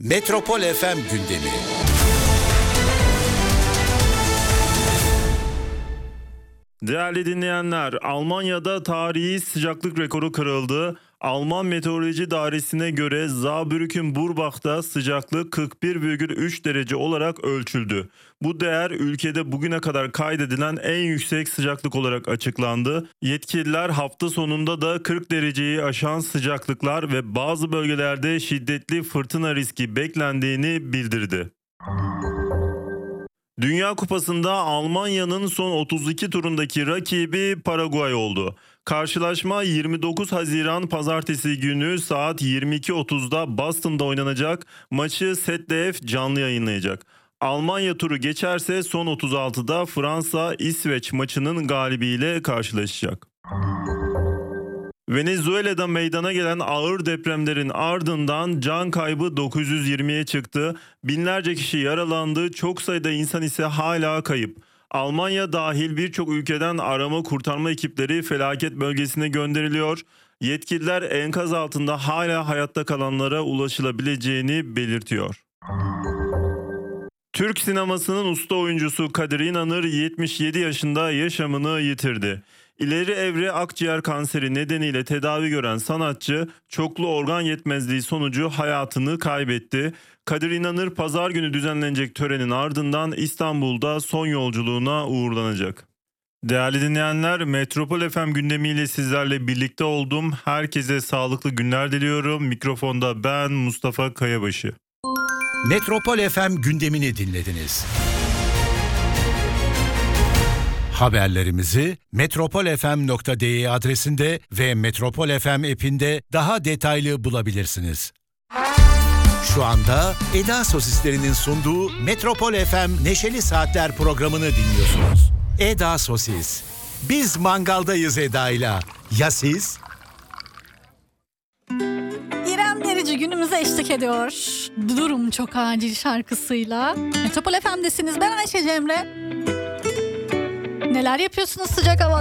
Metropol FM gündemi. Değerli dinleyenler, Almanya'da tarihi sıcaklık rekoru kırıldı. Alman Meteoroloji Dairesi'ne göre Saarbrücken-Burbach'ta sıcaklık 41,3 derece olarak ölçüldü. Bu değer ülkede bugüne kadar kaydedilen en yüksek sıcaklık olarak açıklandı. Yetkililer hafta sonunda da 40 dereceyi aşan sıcaklıklar ve bazı bölgelerde şiddetli fırtına riski beklendiğini bildirdi. Dünya Kupası'nda Almanya'nın son 32 turundaki rakibi Paraguay oldu. Karşılaşma 29 Haziran Pazartesi günü saat 22.30'da Boston'da oynanacak. Maçı ZDF canlı yayınlayacak. Almanya turu geçerse son 36'da Fransa-İsveç maçının galibiyle karşılaşacak. Venezuela'da meydana gelen ağır depremlerin ardından can kaybı 920'ye çıktı. Binlerce kişi yaralandı, çok sayıda insan ise hala kayıp. Almanya dahil birçok ülkeden arama kurtarma ekipleri felaket bölgesine gönderiliyor. Yetkililer enkaz altında hala hayatta kalanlara ulaşılabileceğini belirtiyor. Türk sinemasının usta oyuncusu Kadir İnanır 77 yaşında yaşamını yitirdi. İleri evre akciğer kanseri nedeniyle tedavi gören sanatçı çoklu organ yetmezliği sonucu hayatını kaybetti. Kadir İnanır pazar günü düzenlenecek törenin ardından İstanbul'da son yolculuğuna uğurlanacak. Değerli dinleyenler, Metropol FM gündemiyle sizlerle birlikte oldum. Herkese sağlıklı günler diliyorum. Mikrofonda ben Mustafa Kayabaşı. Metropol FM gündemini dinlediniz. Haberlerimizi metropolfm.de adresinde ve Metropol FM app'inde daha detaylı bulabilirsiniz. Şu anda Eda Sosislerinin sunduğu Metropol FM Neşeli Saatler programını dinliyorsunuz. Eda Sosis. Biz mangaldayız Eda'yla. Ya siz? İrem Derici günümüze eşlik ediyor. Durum çok acil şarkısıyla. Metropol FM'desiniz. Ben Ayşe Cemre. Neler yapıyorsunuz sıcak havada?